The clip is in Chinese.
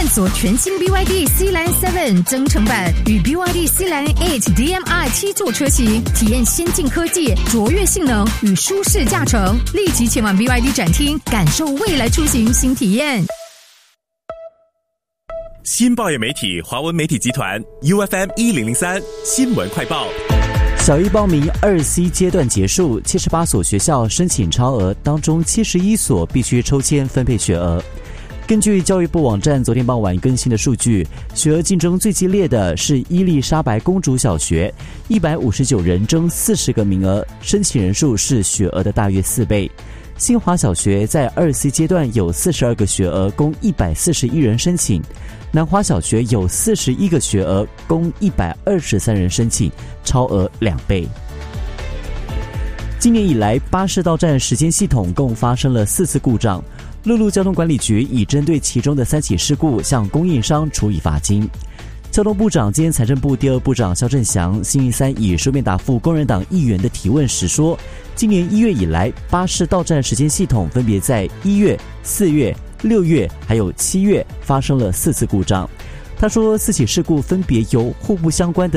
索全新 BYD Sealand 7增程版与 BYD Sealand 8 DM-i 7座车型，体验先进科技、卓越性能与舒适驾乘。立即前往 BYD 展厅，感受未来出行新体验。 新报业媒体华文媒体集团 UFM 1003新闻快报。 小一报名2C 阶段结束，78所学校申请超额，当中71所必须抽签分配学额。根据教育部网站昨天傍晚更新的数据，学额竞争最激烈的是伊丽莎白公主小学，159人争40个名额，申请人数是学额的大约4倍。新华小学在2C 阶段有42个学额，供141人申请。南华小学有41个学额，供123人申请，超额2倍。今年以来，巴士到站时间系统共发生了4次故障。陆路交通管理局已针对其中的3起事故向供应商处以罚金。交通部长兼财政部第2部长肖振祥星期三以书面答复工人党议员的提问时说，今年1月以来，巴士到站时间系统分别在1月、4月、6月还有7月发生了4次故障。他说，4起事故分别由互不相关的